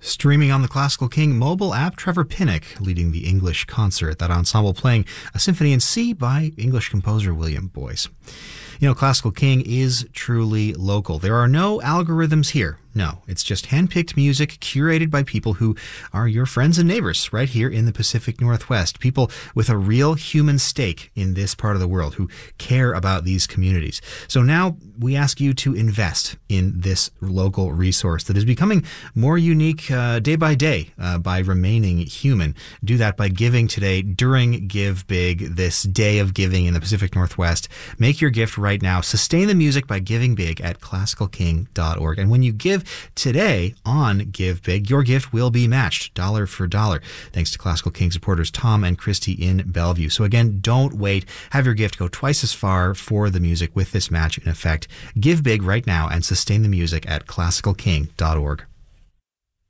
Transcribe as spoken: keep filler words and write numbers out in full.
Streaming on the Classical King mobile app, Trevor Pinnock leading the English concert, that ensemble playing a symphony in C by English composer William Boyce. You know, Classical King is truly local. There are no algorithms here. No, it's just handpicked music curated by people who are your friends and neighbors right here in the Pacific Northwest. People with a real human stake in this part of the world who care about these communities. So now we ask you to invest in this local resource that is becoming more unique uh, day by day uh, by remaining human. Do that by giving today during Give Big, this day of giving in the Pacific Northwest. Make your gift right now. Sustain the music by giving big at classical king dot org. And when you give today on Give Big, your gift will be matched dollar for dollar, thanks to Classical King supporters Tom and Christy in Bellevue. So again, don't wait. Have your gift go twice as far for the music with this match in effect. Give big right now and sustain the music at classical king dot org.